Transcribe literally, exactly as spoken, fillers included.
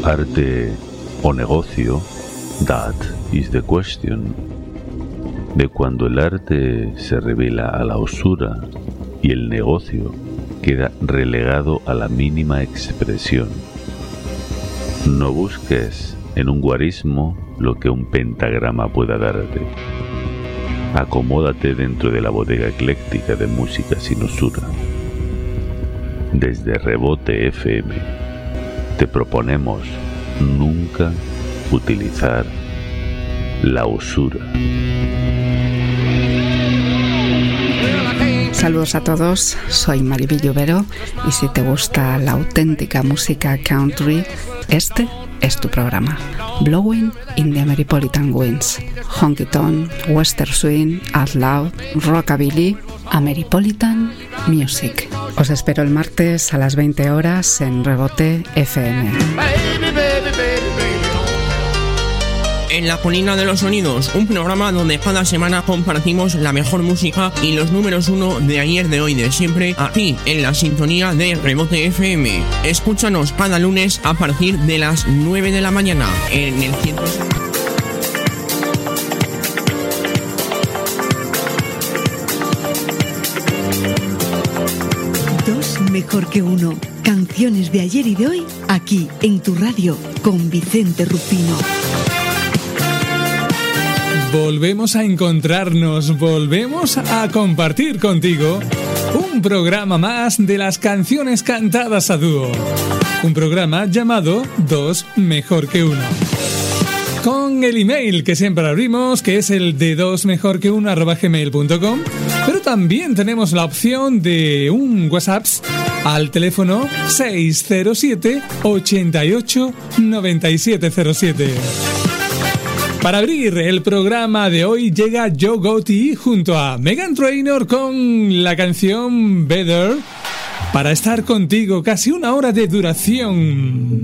arte o negocio, that is the question. De cuando el arte se revela a la usura y el negocio queda relegado a la mínima expresión. No busques en un guarismo lo que un pentagrama pueda darte. Acomódate dentro de la bodega ecléctica de música sin usura. Desde Rebote F M te proponemos nunca utilizar la usura. Saludos a todos, soy Maribel Llovero y si te gusta la auténtica música country, este es tu programa. Blowing in the Ameripolitan Winds. Honky Tonk, Western Swing, Out Loud, Rockabilly, Ameripolitan Music. Os espero el martes a las veinte horas en Rebote F M. En la colina de los sonidos, un programa donde cada semana compartimos la mejor música y los números uno de ayer, de hoy, de siempre, aquí en la sintonía de Rebote F M. Escúchanos cada lunes a partir de las nueve de la mañana en el ciento... Dos mejor que uno. Canciones de ayer y de hoy, aquí en tu radio, con Vicente Rufino. Volvemos a encontrarnos, volvemos a compartir contigo un programa más de las canciones cantadas a dúo. Un programa llamado Dos Mejor que Uno. Con el email que siempre abrimos, que es el de dos mejor que uno arroba gmail punto com, pero también tenemos la opción de un WhatsApp al teléfono seis cero siete, ocho ocho, nueve siete cero siete. Para abrir el programa de hoy llega Joe Gotti junto a Meghan Trainor con la canción Better, para estar contigo casi una hora de duración.